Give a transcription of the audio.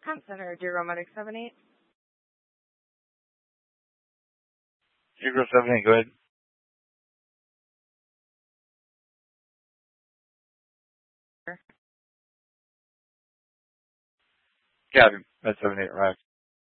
Comp Center, Deer Romantic 78. Eagle 78, go ahead. Copy. Med 78, right.